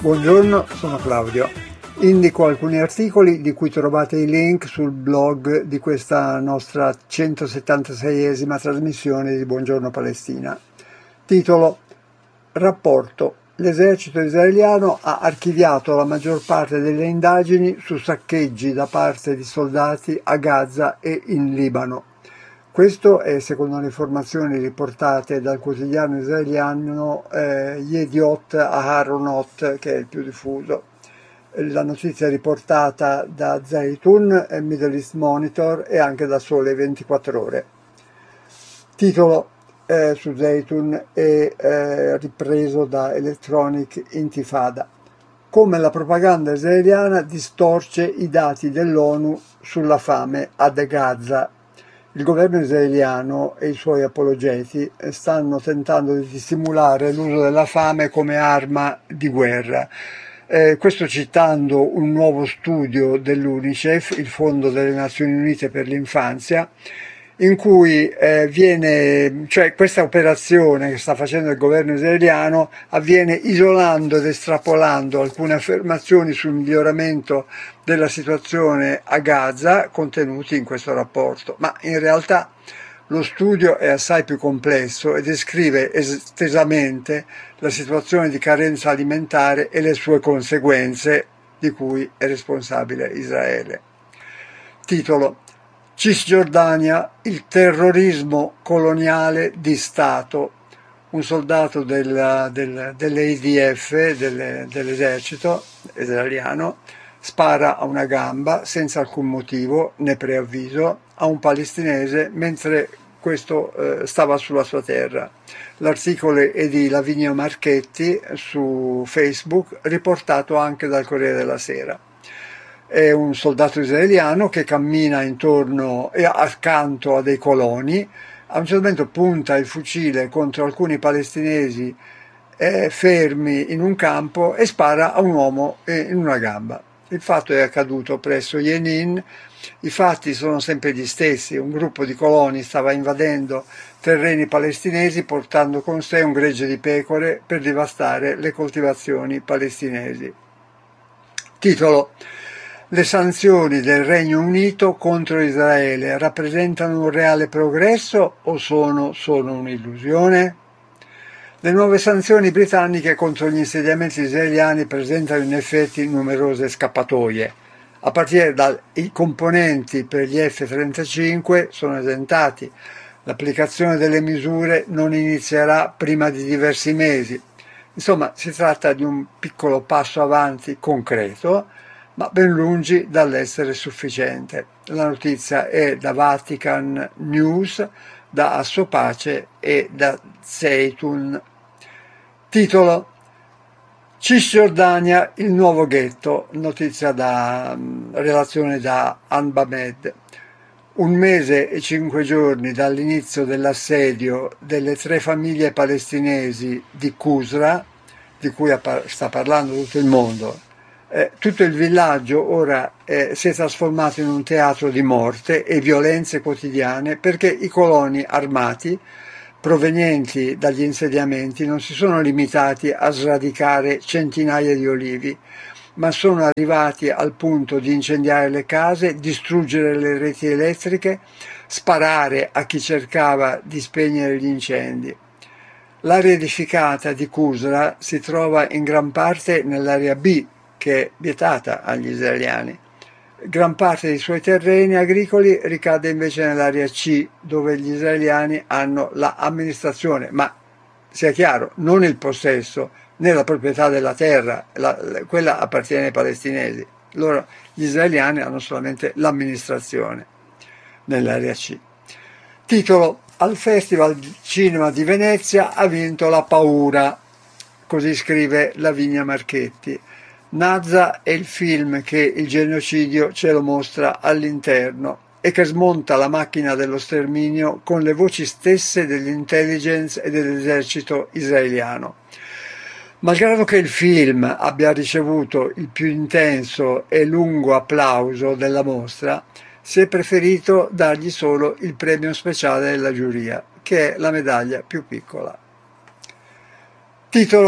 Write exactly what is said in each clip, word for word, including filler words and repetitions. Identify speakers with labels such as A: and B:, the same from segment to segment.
A: Buongiorno, sono Claudio. Indico alcuni articoli di cui trovate i link sul blog di questa nostra centosettantaseiesima trasmissione di Buongiorno Palestina. Titolo: Rapporto. L'esercito israeliano ha archiviato la maggior parte delle indagini su saccheggi da parte di soldati a Gaza e in Libano. Questo è secondo le informazioni riportate dal quotidiano israeliano eh, Yediot Aharonot, che è il più diffuso. La notizia è riportata da Zaytun, Middle East Monitor e anche da Sole ventiquattro Ore. Titolo eh, su Zaytun è eh, ripreso da Electronic Intifada. Come la propaganda israeliana distorce i dati dell'ONU sulla fame ad Gaza. Il governo israeliano e i suoi apologeti stanno tentando di dissimulare l'uso della fame come arma di guerra. Eh, questo citando un nuovo studio dell'UNICEF, il Fondo delle Nazioni Unite per l'Infanzia, in cui eh, viene, cioè questa operazione che sta facendo il governo israeliano avviene isolando ed estrapolando alcune affermazioni sul miglioramento della situazione a Gaza contenuti in questo rapporto, ma in realtà lo studio è assai più complesso e descrive estesamente la situazione di carenza alimentare e le sue conseguenze di cui è responsabile Israele. Titolo: Cisgiordania, il terrorismo coloniale di Stato. Un soldato del, del, dell'A D F, del, dell'esercito israeliano, spara a una gamba senza alcun motivo né preavviso a un palestinese mentre questo eh, stava sulla sua terra. L'articolo è di Lavinia Marchetti su Facebook, riportato anche dal Corriere della Sera. È un soldato israeliano che cammina intorno e accanto a dei coloni. A un certo momento punta il fucile contro alcuni palestinesi eh, fermi in un campo e spara a un uomo in una gamba. Il fatto è accaduto presso Jenin. I fatti sono sempre gli stessi. Un gruppo di coloni stava invadendo terreni palestinesi portando con sé un gregge di pecore per devastare le coltivazioni palestinesi. Titolo: Le sanzioni del Regno Unito contro Israele rappresentano un reale progresso o sono solo un'illusione? Le nuove sanzioni britanniche contro gli insediamenti israeliani presentano in effetti numerose scappatoie. A partire dai componenti per gli F trentacinque sono esentati. L'applicazione delle misure non inizierà prima di diversi mesi. Insomma, si tratta di un piccolo passo avanti concreto, ma ben lungi dall'essere sufficiente. La notizia è da Vatican News, da Assopace e da Zaytun. Titolo: Cisgiordania, il nuovo ghetto. Notizia da relazione da Anbamed. Un mese e cinque giorni dall'inizio dell'assedio delle tre famiglie palestinesi di Qusra, di cui sta parlando tutto il mondo, Eh, tutto il villaggio ora eh, si è trasformato in un teatro di morte e violenze quotidiane perché i coloni armati provenienti dagli insediamenti non si sono limitati a sradicare centinaia di olivi, ma sono arrivati al punto di incendiare le case, distruggere le reti elettriche, sparare a chi cercava di spegnere gli incendi. L'area edificata di Qusra si trova in gran parte nell'area B, che è vietata agli israeliani. Gran parte dei suoi terreni agricoli ricade invece nell'area C, dove gli israeliani hanno l'amministrazione, ma sia chiaro, non il possesso né la proprietà della terra, la, quella appartiene ai palestinesi. Loro, gli israeliani, hanno solamente l'amministrazione nell'area C. Titolo: Al Festival Cinema di Venezia ha vinto La paura, così scrive Lavinia Marchetti. Nazza è il film che il genocidio ce lo mostra all'interno e che smonta la macchina dello sterminio con le voci stesse dell'intelligence e dell'esercito israeliano. Malgrado che il film abbia ricevuto il più intenso e lungo applauso della mostra, si è preferito dargli solo il premio speciale della giuria, che è la medaglia più piccola. Titolo: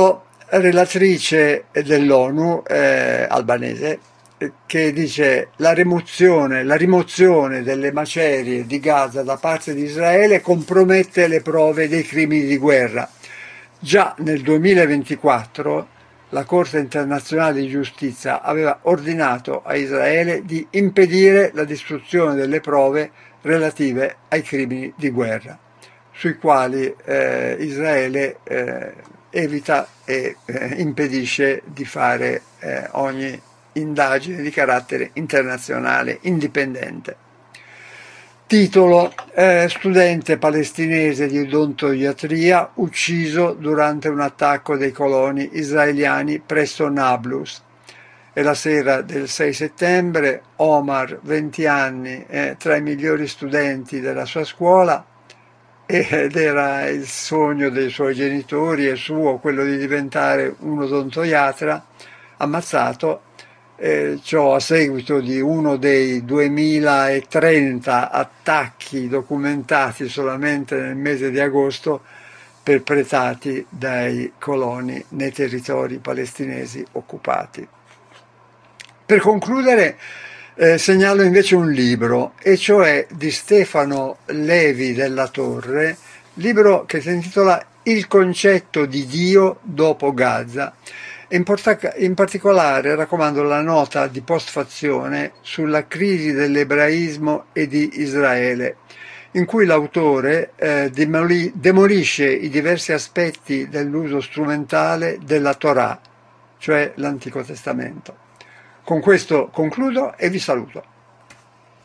A: relatrice dell'ONU eh, albanese, che dice la rimozione, la rimozione delle macerie di Gaza da parte di Israele compromette le prove dei crimini di guerra. Già nel duemilaventiquattro la Corte internazionale di giustizia aveva ordinato a Israele di impedire la distruzione delle prove relative ai crimini di guerra, sui quali eh, Israele eh, evita e eh, impedisce di fare eh, ogni indagine di carattere internazionale indipendente. Titolo: eh, studente palestinese di odontoiatria ucciso durante un attacco dei coloni israeliani presso Nablus. E la sera del sei settembre Omar, venti anni, eh, tra i migliori studenti della sua scuola, ed era il sogno dei suoi genitori e suo quello di diventare un odontoiatra, ammazzato. Eh, ciò a seguito di uno dei duemilatrenta attacchi documentati solamente nel mese di agosto perpetrati dai coloni nei territori palestinesi occupati. Per concludere eh, segnalo invece un libro, e cioè di Stefano Levi della Torre, libro che si intitola Il concetto di Dio dopo Gaza. In, in particolare raccomando la nota di postfazione sulla crisi dell'ebraismo e di Israele, in cui l'autore eh, demoli, demolisce i diversi aspetti dell'uso strumentale della Torah, cioè l'Antico Testamento. Con questo concludo e vi saluto.